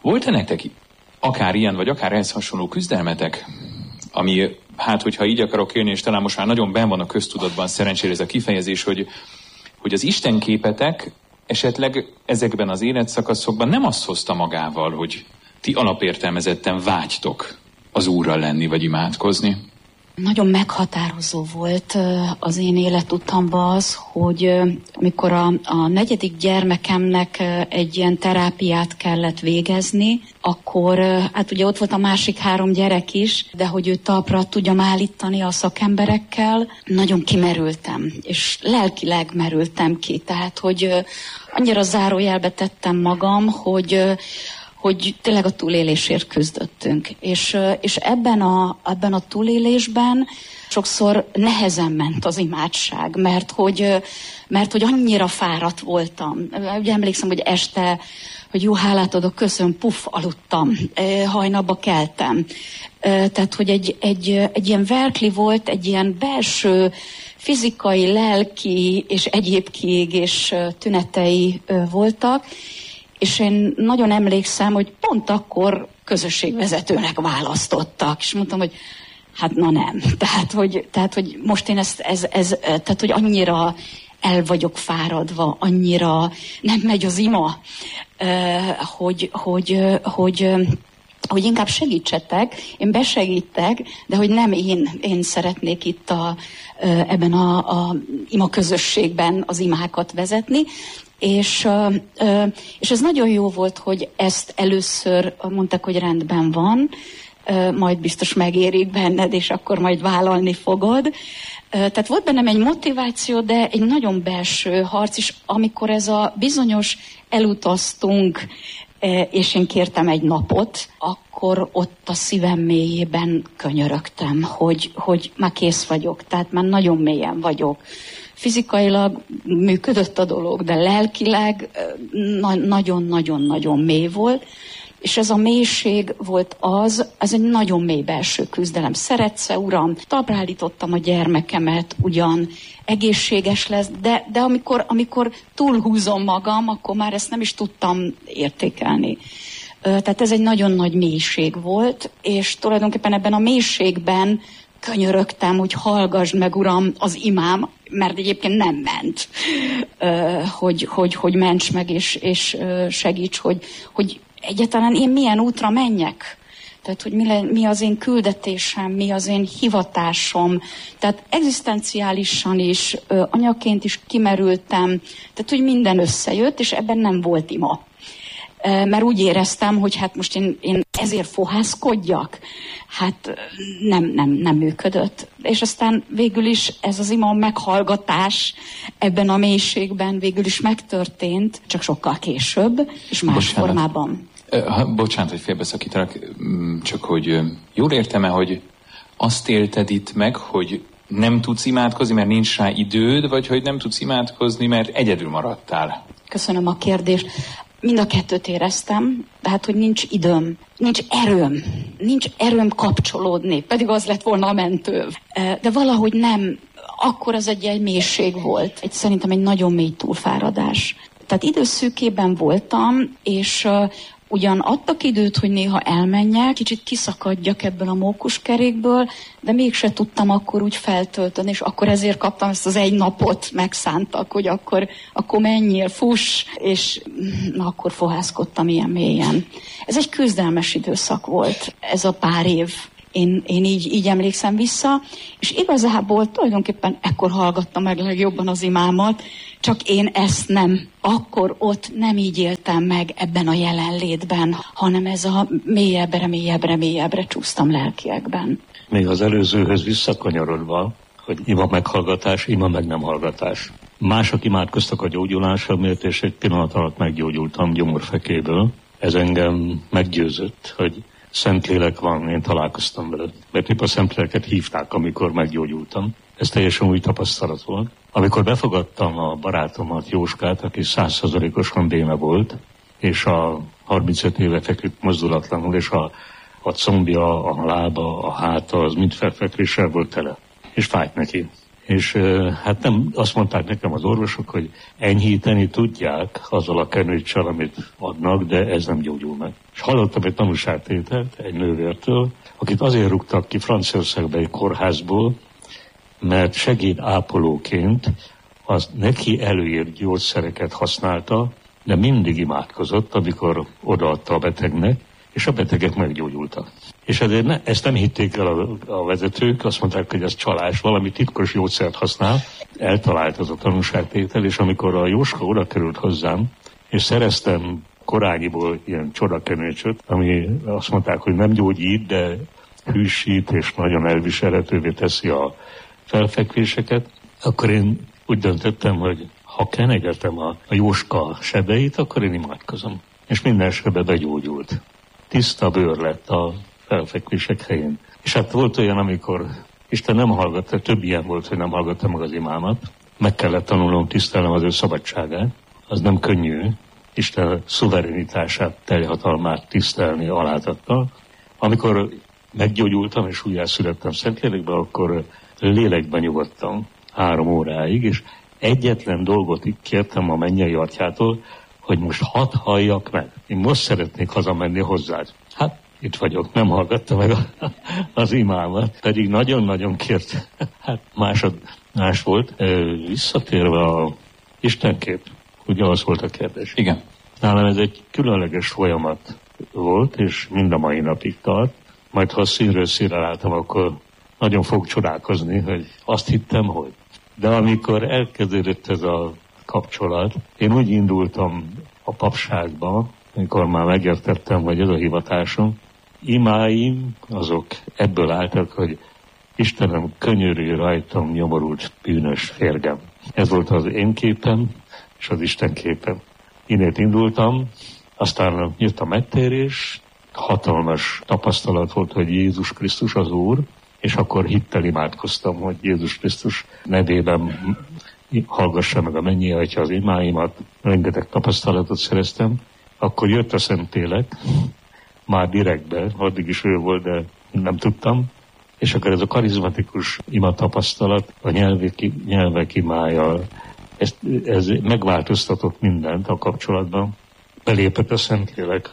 Volt-e nektek akár ilyen, vagy akár ehhez hasonló küzdelmetek, ami, hát hogyha így akarok élni, és talán most már nagyon benn van a köztudatban, szerencsére ez a kifejezés, hogy az istenképetek esetleg ezekben az életszakaszokban nem azt hozta magával, hogy ti alapértelmezetten vágytok az Úrral lenni, vagy imádkozni? Nagyon meghatározó volt az én életutamban az, hogy amikor a 4. gyermekemnek egy ilyen terápiát kellett végezni, akkor hát ugye ott volt a másik 3 gyerek is, de hogy ő talpra tudjam állítani a szakemberekkel, nagyon kimerültem, és lelkileg merültem ki. Tehát, hogy annyira zárójelbe tettem magam, hogy tényleg a túlélésért küzdöttünk. És ebben a túlélésben sokszor nehezen ment az imádság, mert hogy annyira fáradt voltam. Ugye emlékszem, hogy este, hogy jó hálát adok, köszönöm, aludtam, hajnalba keltem. Tehát, hogy egy ilyen verkli volt, egy ilyen belső fizikai, lelki és egyéb kiégés tünetei voltak, és én nagyon emlékszem, hogy pont akkor közösségvezetőnek választottak, és mondtam, hogy hát na nem. Tehát, hogy most én tehát, hogy annyira el vagyok fáradva, annyira nem megy az ima, hogy inkább segítsetek, én besegítek, de hogy nem én szeretnék itt ebben a ima közösségben az imákat vezetni. És ez nagyon jó volt, hogy ezt először mondták, hogy rendben van, majd biztos megérik benned, és akkor majd vállalni fogod. Tehát volt bennem egy motiváció, de egy nagyon belső harc is, amikor ez a bizonyos elutaztunk, és én kértem egy napot, akkor ott a szívem mélyében könyörögtem, hogy már kész vagyok, tehát már nagyon mélyen vagyok. Fizikailag működött a dolog, de lelkileg nagyon-nagyon-nagyon mély volt, és ez a mélység volt ez egy nagyon mély belső küzdelem. Szeretsz-e, Uram? Talpra állítottam a gyermekemet, ugyan egészséges lesz, de amikor túlhúzom magam, akkor már ezt nem is tudtam értékelni. Tehát ez egy nagyon nagy mélység volt, és tulajdonképpen ebben a mélységben könyörögtem, hogy hallgass meg, Uram, az imám, mert egyébként nem ment, hogy ments meg, és segíts, hogy egyáltalán én milyen útra menjek. Tehát, hogy mi az én küldetésem, mi az én hivatásom. Tehát egzisztenciálisan is, anyaként is kimerültem. Tehát, hogy minden összejött, és ebben nem volt ima. Mert úgy éreztem, hogy hát most én ezért fohászkodjak. Hát nem működött. És aztán végül is ez az ima meghallgatás ebben a mélységben végül is megtörtént, csak sokkal később, és más formában. Bocsánat, hogy félbeszakítanak, csak hogy jól értem-e, hogy azt élted itt meg, hogy nem tudsz imádkozni, mert nincs rá időd, vagy hogy nem tudsz imádkozni, mert egyedül maradtál? Köszönöm a kérdést. Mind a kettőt éreztem, tehát, hogy nincs időm, nincs erőm kapcsolódni, pedig az lett volna a mentő. De valahogy nem, akkor az egy mélység volt, szerintem egy nagyon mély túlfáradás. Tehát időszűkében voltam, és ugyan adtak időt, hogy néha elmenjek, kicsit kiszakadjak ebből a mókuskerékből, de mégse tudtam akkor úgy feltölteni, és akkor ezért kaptam ezt az egy napot, megszántak, hogy akkor menjél, fuss, és akkor fohászkodtam ilyen mélyen. Ez egy küzdelmes időszak volt, ez a pár év. Én így emlékszem vissza, és igazából tulajdonképpen ekkor hallgattam meg legjobban az imámat, csak én ezt nem. Akkor ott nem így éltem meg ebben a jelenlétben, hanem ez a mélyebbre csúsztam lelkiekben. Még az előzőhöz visszakanyarodva, hogy ima meghallgatás, ima meg nem hallgatás. Mások imádkoztak a gyógyulásomért, és egy pillanat alatt meggyógyultam gyomorfekéből. Ez engem meggyőzött, hogy Szentlélek van, én találkoztam vele. Mert épp a Szentléleket hívták, amikor meggyógyultam. Ez teljesen új tapasztalat volt. Amikor befogadtam a barátomat, Jóskát, aki 100%-osan béna volt, és a 35 éve feküdt mozdulatlanul, és a combja, a lába, a háta, az mind felfekvéssel volt tele. És fájt neki. És hát nem, azt mondták nekem az orvosok, hogy enyhíteni tudják azzal a kenőccsel, amit adnak, de ez nem gyógyul meg. És hallottam egy tanúságtételt egy nővértől, akit azért rúgtak ki Franciaországba egy kórházból, mert segédápolóként az neki előírt gyógyszereket használta, de mindig imádkozott, amikor odaadta a betegnek, és a betegek meggyógyultak. És ezért ezt nem hitték el a vezetők, azt mondták, hogy ez csalás, valami titkos gyógyszert használ, eltalált az a tanúságtétel, és amikor a Jóska oda került hozzám, és szereztem korányiból ilyen csodakenőcsöt, ami azt mondták, hogy nem gyógyít, de hűsít, és nagyon elviselhetővé teszi a felfekvéseket, akkor én úgy döntöttem, hogy ha kenegetem a Jóska sebeit, akkor én imádkozom. És minden sebe begyógyult. Tiszta bőr lett a felfekvések helyén. És hát volt olyan, amikor Isten nem hallgatta, több ilyen volt, hogy nem hallgatta meg az imámat. Meg kellett tanulnom tisztelnem az ő szabadságát. Az nem könnyű. Isten szuverenitását, teljhatalmát tisztelni alázattal. Amikor meggyógyultam és újjászülettem Szentlélekbe, akkor lélekben nyugodtam 3 óráig, és egyetlen dolgot kértem a mennyei atyától, hogy most hadd halljak meg. Én most szeretnék hazamenni hozzád. Hát itt vagyok, nem hallgatta meg az imámat, pedig nagyon-nagyon kért. Hát más volt. Visszatérve a Istenkép, ugye az volt a kérdés. Igen. Nálam ez egy különleges folyamat volt, és mind a mai napig tart. Majd ha színről színre láttam, akkor nagyon fog csodálkozni, hogy azt hittem, hogy. De amikor elkezdődött ez a kapcsolat, én úgy indultam a papságba, amikor már megértettem, hogy ez a hivatásom, imáim azok ebből álltak, hogy Istenem, könyörülj rajtam nyomorult bűnös férgem. Ez volt az én képem, és az Isten képem. Innét indultam, aztán jött a megtérés, hatalmas tapasztalat volt, hogy Jézus Krisztus az Úr, és akkor hittel imádkoztam, hogy Jézus Krisztus nevében hallgassa meg a mennyi atya az imáimat, rengeteg tapasztalatot szereztem. Akkor jött a Szentlélek, már direktbe, addig is ő volt, de nem tudtam. És akkor ez a karizmatikus imatapasztalat, a nyelvek imája, ez megváltoztatott mindent a kapcsolatban. Belépett a Szentlélek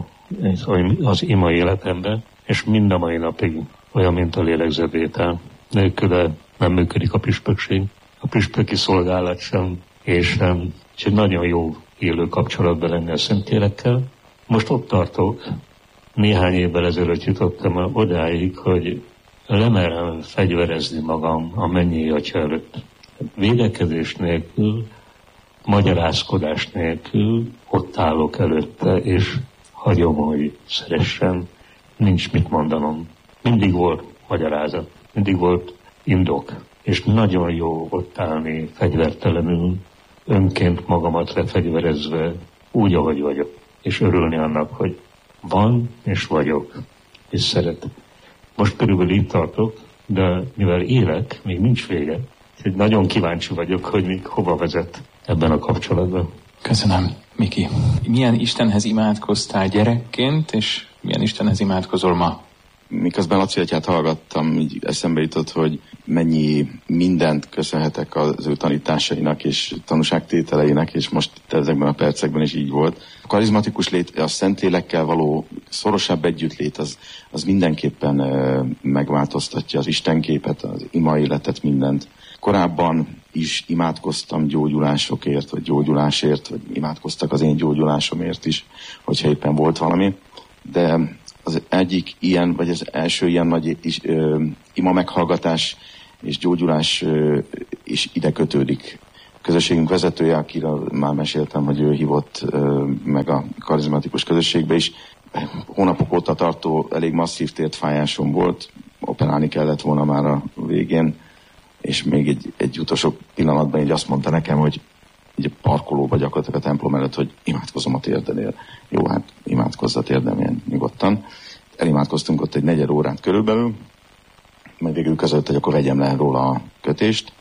az ima életembe, és mind a mai napig olyan, mint a lélegzetvétel. Nélküle nem működik a püspökség, a püspöki szolgálat sem, és egy nagyon jó élő kapcsolatban lenni a Szentlélekkel. Most ott tartok, néhány évvel ezelőtt jutottam odáig, hogy lemerem fegyverezni magam a mennyei atya előtt. Védekezés nélkül, magyarázkodás nélkül ott állok előtte, és hagyom, hogy szeressen, nincs mit mondanom. Mindig volt magyarázat, mindig volt indok, és nagyon jó ott állni fegyvertelenül, önként magamat lefegyverezve, úgy, ahogy vagyok, és örülni annak, hogy van, és vagyok, és szeretek. Most körülbelül itt tartok, de mivel élek, még nincs vége, úgyhogy nagyon kíváncsi vagyok, hogy még hova vezet ebben a kapcsolatban. Köszönöm, Miki. Milyen Istenhez imádkoztál gyerekként, és milyen Istenhez imádkozol ma? Miközben Laci atyát hallgattam, így eszembe jutott, hogy mennyi mindent köszönhetek az ő tanításainak és tanúságtételeinek, és most ezekben a percekben is így volt. A karizmatikus lét, a Szentlélekkel való szorosabb együttlét, az mindenképpen megváltoztatja az Istenképet, az ima életet, mindent. Korábban is imádkoztam gyógyulásokért, vagy gyógyulásért, vagy imádkoztak az én gyógyulásomért is, hogyha éppen volt valami, de az egyik ilyen, vagy az első ilyen nagy ima meghallgatás és gyógyulás is ide kötődik. A közösségünk vezetője, akiről már meséltem, hogy ő hívott meg a karizmatikus közösségbe is, hónapok óta tartó elég masszív tértfájásom volt, operálni kellett volna már a végén, és még egy utolsó pillanatban így azt mondta nekem, hogy így a parkolóba gyakorlatilag a templom előtt, hogy imádkozom a térdedért. Jó, hát imádkozz a térdem ilyen nyugodtan. Elimádkoztunk ott egy 4 órát körülbelül, meg végül között, hogy akkor vegyem le róla a kötést,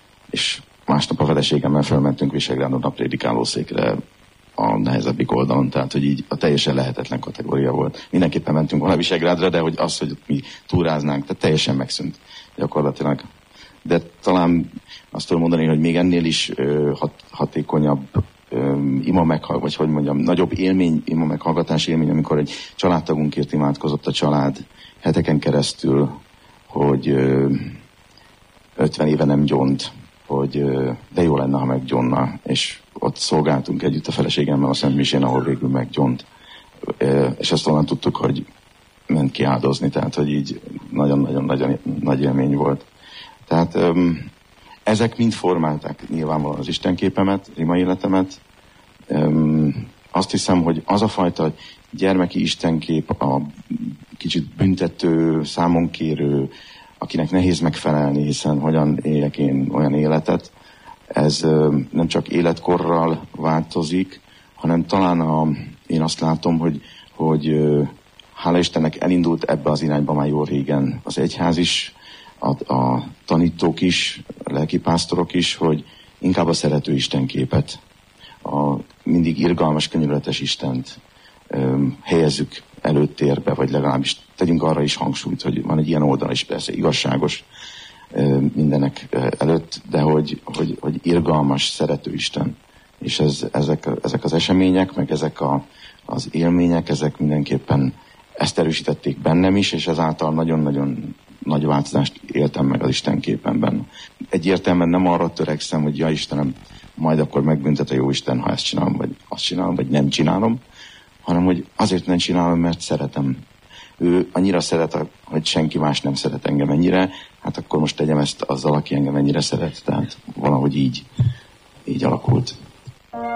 és másnap a feleségemmel felmentünk Visegrádon a prédikálószékre a nehezebbik oldalon, tehát hogy így a teljesen lehetetlen kategória volt. Mindenképpen mentünk volna Visegrádra, de hogy az, hogy mi túráznánk, tehát teljesen megszűnt gyakorlatilag. de talán azt tudom mondani, hogy még ennél is hatékonyabb vagy hogy mondjam, nagyobb élmény, ima meghallgatás élmény, amikor egy családtagunkért imádkozott a család heteken keresztül, hogy 50 éve nem gyónt, hogy de jó lenne, ha meggyónna, és ott szolgáltunk együtt a feleségemmel a Szent Misén, ahol végül meggyónt. És azt onnan tudtuk, hogy ment ki áldozni, tehát hogy így nagyon-nagyon nagy élmény volt. Tehát ezek mind formálták nyilvánvalóan az istenképemet, ima életemet. Azt hiszem, hogy az a fajta gyermeki istenkép, a kicsit büntető, számonkérő, akinek nehéz megfelelni, hiszen hogyan éljek én olyan életet, ez nem csak életkorral változik, hanem talán én azt látom, hogy hála Istennek elindult ebbe az irányba már jól régen az egyház is, a tanítók is, a lelkipásztorok is, hogy inkább a szerető istenképet, a mindig irgalmas, könyörületes Istent helyezzük előtérbe, vagy legalábbis tegyünk arra is hangsúlyt, hogy van egy ilyen oldal is, persze igazságos mindenek előtt, de hogy irgalmas, szerető Isten. És ezek az események, meg ezek az élmények, ezek mindenképpen ezt erősítették bennem is, és ezáltal nagyon-nagyon nagy változást éltem meg az Isten képenben. Egyértelműen nem arra törekszem, hogy ja Istenem, majd akkor megbüntet a jó Isten, ha ezt csinálom, vagy azt csinálom, vagy nem csinálom, hanem hogy azért nem csinálom, mert szeretem. Ő annyira szeret, hogy senki más nem szeret engem ennyire, hát akkor most tegyem ezt azzal, aki engem ennyire szeret. Tehát valahogy így alakult.